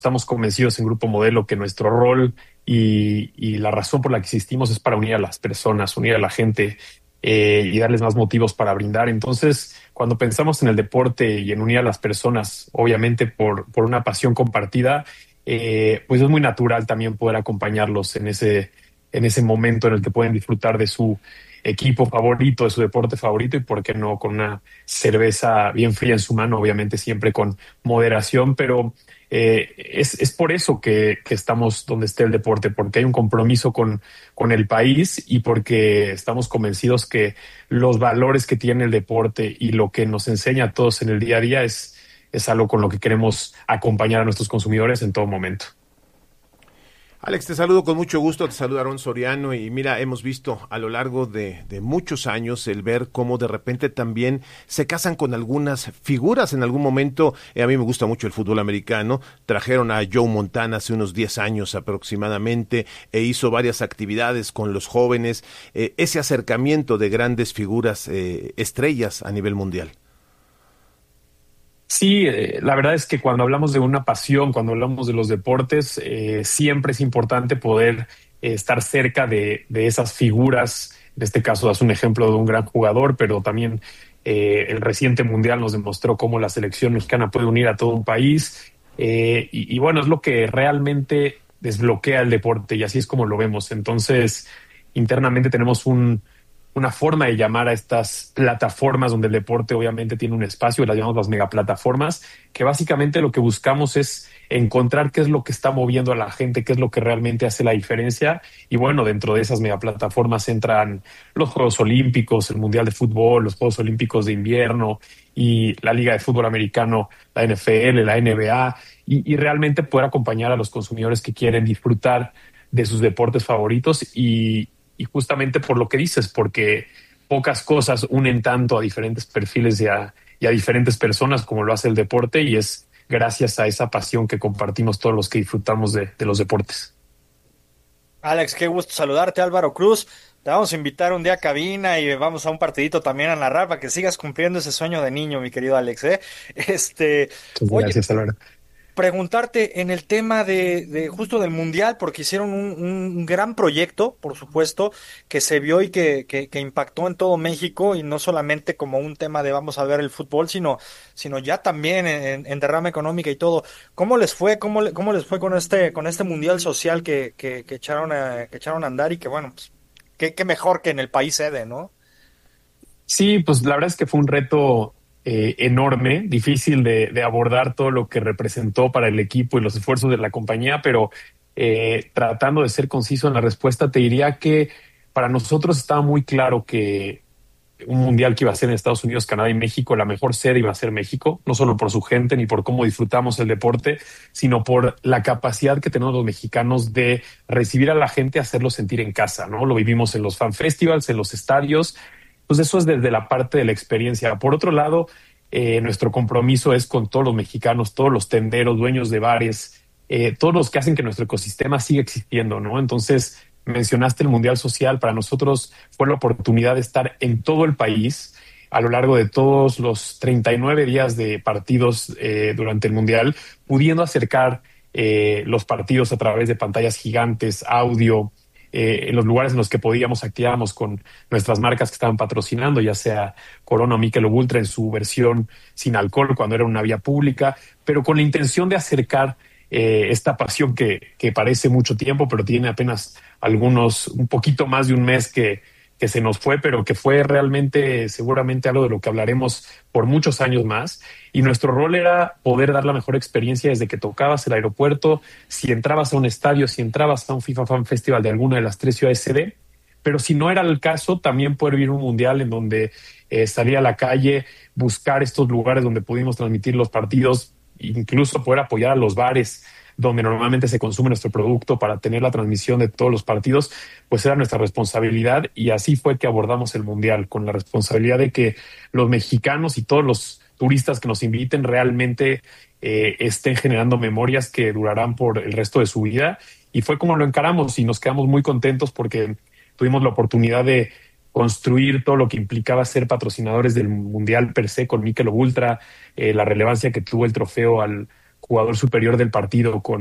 estamos convencidos en Grupo Modelo que nuestro rol y la razón por la que existimos es para unir a las personas, unir a la gente y darles más motivos para brindar. Entonces, cuando pensamos en el deporte y en unir a las personas, obviamente por una pasión compartida, pues es muy natural también poder acompañarlos en ese momento en el que pueden disfrutar de su equipo favorito, de su deporte favorito y, por qué no, con una cerveza bien fría en su mano, obviamente siempre con moderación, pero es por eso que estamos donde esté el deporte, porque hay un compromiso con el país y porque estamos convencidos que los valores que tiene el deporte y lo que nos enseña a todos en el día a día es algo con lo que queremos acompañar a nuestros consumidores en todo momento. Alex, te saludo con mucho gusto, te saluda Aaron Soriano y mira, hemos visto a lo largo de muchos años el ver cómo de repente también se casan con algunas figuras en algún momento. A mí me gusta mucho el fútbol americano, trajeron a Joe Montana hace unos 10 años aproximadamente e hizo varias actividades con los jóvenes, ese acercamiento de grandes figuras, estrellas a nivel mundial. Sí, la verdad es que cuando hablamos de una pasión, cuando hablamos de los deportes, siempre es importante poder estar cerca de esas figuras. En este caso, das un ejemplo de un gran jugador, pero también el reciente mundial nos demostró cómo la selección mexicana puede unir a todo un país. Y bueno, es lo que realmente desbloquea el deporte y así es como lo vemos. Entonces, internamente tenemos una forma de llamar a estas plataformas donde el deporte obviamente tiene un espacio, las llamamos las megaplataformas, que básicamente lo que buscamos es encontrar qué es lo que está moviendo a la gente, qué es lo que realmente hace la diferencia. Y bueno, dentro de esas megaplataformas entran los Juegos Olímpicos, el Mundial de Fútbol, los Juegos Olímpicos de Invierno y la Liga de Fútbol Americano, la NFL, la NBA, y realmente poder acompañar a los consumidores que quieren disfrutar de sus deportes favoritos y justamente por lo que dices, porque pocas cosas unen tanto a diferentes perfiles y a diferentes personas como lo hace el deporte, y es gracias a esa pasión que compartimos todos los que disfrutamos de los deportes. Alex, qué gusto saludarte, Álvaro Cruz. Te vamos a invitar un día a cabina y vamos a un partidito también a narrar para que sigas cumpliendo ese sueño de niño, mi querido Alex, ¿eh? Muchas Oye, gracias, Álvaro. preguntarte en el tema de justo del mundial, porque hicieron un gran proyecto, por supuesto, que se vio y que impactó en todo México, y no solamente como un tema de vamos a ver el fútbol, sino ya también en derrama económica y todo. ¿Cómo les fue? ¿Cómo les fue con este mundial social que echaron a andar? Y que bueno, pues, qué mejor que en el país sede, ¿no? Sí, pues la verdad es que fue un reto enorme, difícil de abordar todo lo que representó para el equipo y los esfuerzos de la compañía, pero tratando de ser conciso en la respuesta, te diría que para nosotros estaba muy claro que un mundial que iba a ser en Estados Unidos, Canadá y México, la mejor sede iba a ser México, no solo por su gente ni por cómo disfrutamos el deporte, sino por la capacidad que tenemos los mexicanos de recibir a la gente, hacerlo sentir en casa, ¿no? Lo vivimos en los fan festivals, en los estadios. Pues eso es desde la parte de la experiencia. Por otro lado, nuestro compromiso es con todos los mexicanos, todos los tenderos, dueños de bares, todos los que hacen que nuestro ecosistema siga existiendo, ¿no? Entonces, mencionaste el Mundial Social. Para nosotros fue la oportunidad de estar en todo el país a lo largo de todos los 39 días de partidos durante el Mundial, pudiendo acercar los partidos a través de pantallas gigantes, audio, en los lugares en los que podíamos activábamos con nuestras marcas que estaban patrocinando, ya sea Corona o Michelob Ultra en su versión sin alcohol cuando era una vía pública, pero con la intención de acercar esta pasión que parece mucho tiempo, pero tiene apenas un poquito más de un mes que se nos fue, pero que fue realmente seguramente algo de lo que hablaremos por muchos años más. Y nuestro rol era poder dar la mejor experiencia desde que tocabas el aeropuerto, si entrabas a un estadio, si entrabas a un FIFA Fan Festival de alguna de las 3 ciudades sede, pero si no era el caso, también poder vivir un mundial en donde salir a la calle, buscar estos lugares donde pudimos transmitir los partidos, incluso poder apoyar a los bares donde normalmente se consume nuestro producto para tener la transmisión de todos los partidos, pues era nuestra responsabilidad, y así fue que abordamos el Mundial, con la responsabilidad de que los mexicanos y todos los turistas que nos inviten realmente estén generando memorias que durarán por el resto de su vida. Y fue como lo encaramos y nos quedamos muy contentos porque tuvimos la oportunidad de construir todo lo que implicaba ser patrocinadores del Mundial per se con Michelob Ultra, la relevancia que tuvo el trofeo al jugador superior del partido